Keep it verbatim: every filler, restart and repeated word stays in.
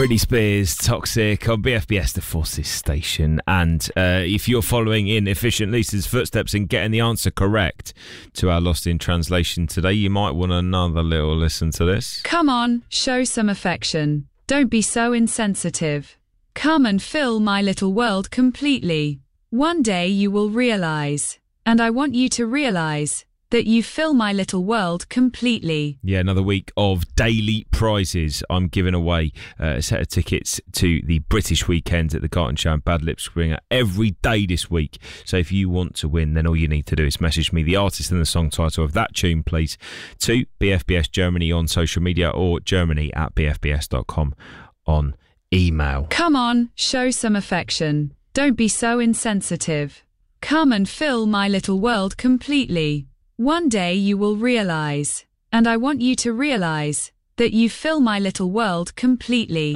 Britney Spears, Toxic on B F B S, the Forces station. And uh, if you're following in Efficient Lisa's footsteps and getting the answer correct to our Lost in Translation today, you might want another little listen to this. Come on, show some affection. Don't be so insensitive. Come and fill my little world completely. One day you will realize, and I want you to realize, that you fill my little world completely. Yeah, another week of daily prizes. I'm giving away uh, a set of tickets to the British weekend at the Carlton Show and Bad Lip Springer every day this week. So if you want to win, then all you need to do is message me the artist and the song title of that tune, please, to B F B S Germany on social media or germany at b f b s dot com on email. Come on, show some affection. Don't be so insensitive. Come and fill my little world completely. One day you will realize, and I want you to realize, that you fill my little world completely.